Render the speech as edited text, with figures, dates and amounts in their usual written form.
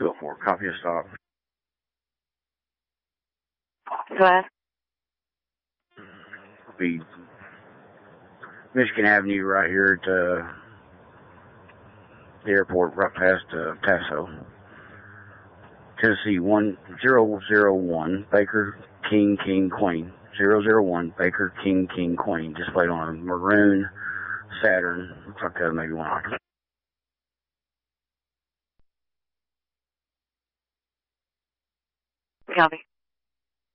204, copy a stop. Go ahead. Be Michigan Avenue right here at the airport, right past Tasso. Tennessee 1001, Baker, King, Queen. 001, Baker, King, Queen. Displayed on a maroon Saturn. Looks like maybe one occupant. Copy.